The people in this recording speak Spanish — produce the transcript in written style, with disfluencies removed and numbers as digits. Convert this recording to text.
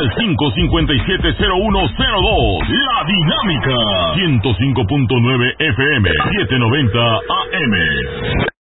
al 557-0102. La Dinámica. 105.9 FM, 790 AM.